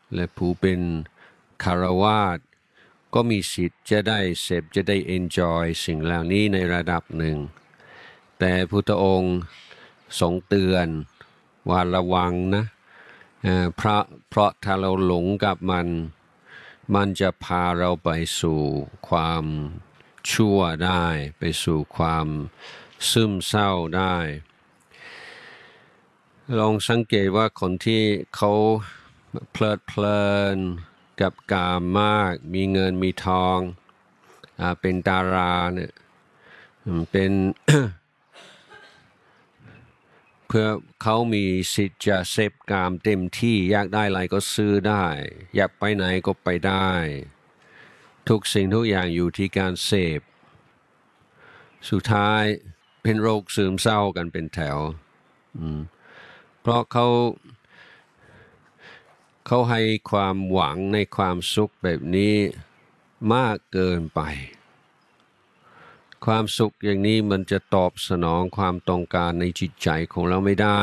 และผู้เป็นคฤหัสถ์ก็มีสิทธิ์จะได้เสพจะได้ enjoy สิ่งเหล่านี้ในระดับหนึ่งแต่พุทธองค์ทรงเตือนว่าระวังนะเพราะถ้าเราหลงกับมันจะพาเราไปสู่ความชั่วได้ไปสู่ความซึมเศร้าได้ลองสังเกตว่าคนที่เขาเพลินกับกามมากมีเงินมีทองเป็นดาราเนี่ยเป็น เพื่อเขามีสิทธิ์จะเสพกามเต็มที่อยากได้อะไรก็ซื้อได้อยากไปไหนก็ไปได้ทุกสิ่งทุกอย่างอยู่ที่การเสพสุดท้ายเป็นโรคซึมเศร้ากันเป็นแถวเพราะเขาให้ความหวังในความสุขแบบนี้มากเกินไปความสุขอย่างนี้มันจะตอบสนองความต้องการในจิตใจของเราไม่ได้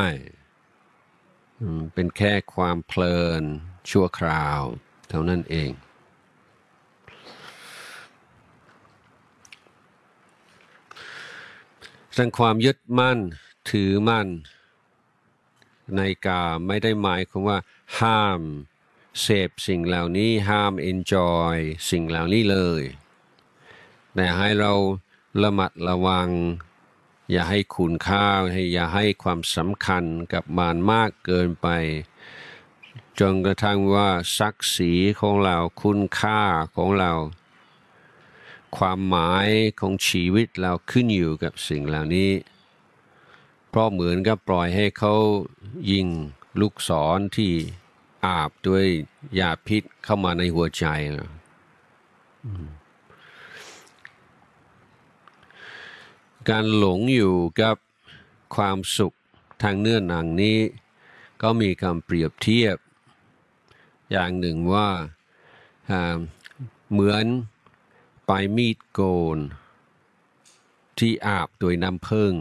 เป็นแค่ความเพลินชั่วคราวเท่านั้นเองดังความยึดมั่นถือมั่นในกามไม่ได้หมายความว่าห้ามเสพสิ่งเหล่านี้ห้าม enjoy สิ่งเหล่านี้เลยแต่ให้เราระมัดระวังอย่าให้คุณค่าอย่าให้ความสำคัญกับมันมากเกินไปจนกระทั่งว่าศักดิ์ศรีของเราคุณค่าของเราความหมายของชีวิตเราขึ้นอยู่กับสิ่งเหล่านี้เพราะเหมือนกับปล่อยให้เขายิงลูกศรที่อาบด้วยยาพิษเข้ามาในหัวใจการหลงอยู่กับความสุขทางเนื้อหนังนี้ก็มีคำเปรียบเทียบอย่างหนึ่งว่าเหมือนปลายมีดโกนที่อาบด้วยน้ำผึ้ง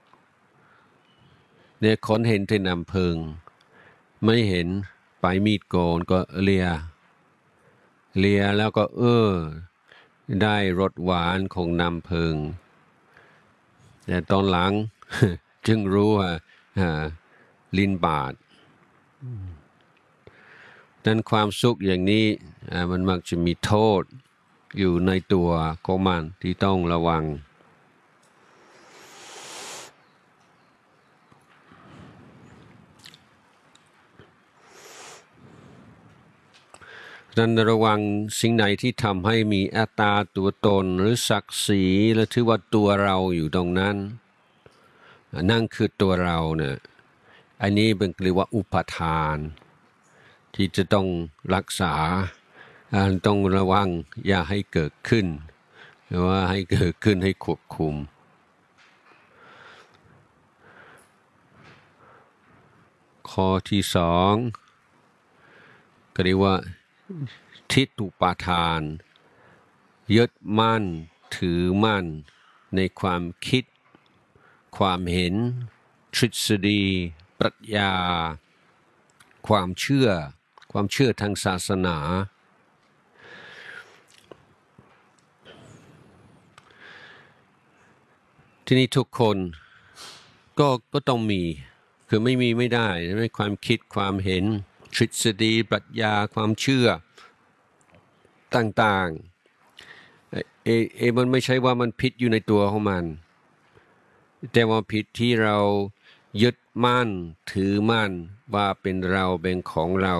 เนี่ยคนเห็นแต่น้ำผึ้งไม่เห็นปลายมีดโกนก็เลียแล้วก็ได้รสหวานของน้ำผึ้งแต่ตอนหลัง จึงรู้ว่าลิ้นบาดดังความสุขอย่างนี้มันมักจะมีโทษอยู่ในตัวของมันที่ต้องระวังดังระวังสิ่งไหนที่ทำให้มีอัตตาตัวตนหรือศักดิ์ศรีและถือว่าตัวเราอยู่ตรงนั้นนั่นคือตัวเราเนี่ยอันนี้เป็นเรียกว่าอุปทานที่จะต้องรักษาต้องระวังอย่าให้เกิดขึ้นหรือว่าให้เกิดขึ้นให้ควบคุมข้อที่สองก็เรียกว่าทิฏฐุปาทานยึดมั่นถือมั่นในความคิดความเห็นทฤษฎีปรัชญาความเชื่อทางศาสนาที่นี่ทุกคนก็ต้องมีคือไม่มีไม่ได้ไม่ความคิดความเห็นทฤษฎีปรัชญาความเชื่อต่างๆมันไม่ใช่ว่ามันผิดอยู่ในตัวของมันแต่ว่าผิดที่เรายึดมั่นถือมั่นว่าเป็นเราเป็นของเรา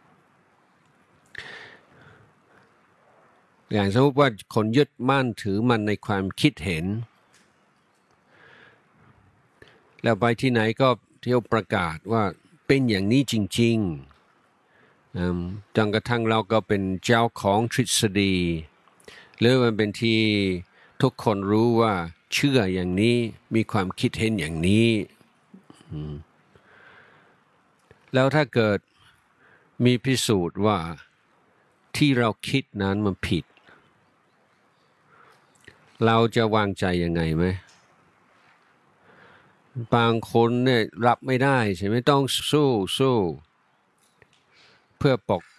อย่างสมมติว่าคนยึดมั่นถือมั่นในความคิดเห็นแล้วไปที่ไหนก็เที่ยวประกาศว่าเป็นอย่างนี้จริงๆจนกระทั่งเราก็เป็นเจ้าของทฤษฎีหรือมันเป็นที่ทุกคนรู้ว่าเชื่ออย่างนี้มีความคิดเห็นอย่างนี้แล้วถ้าเกิดมีพิสูจน์ว่าที่เราคิดนั้นมันผิดเราจะวางใจยังไงไหมบางคนเนี่ยรับไม่ได้ใช่ไหมต้องสู้เพื่อปก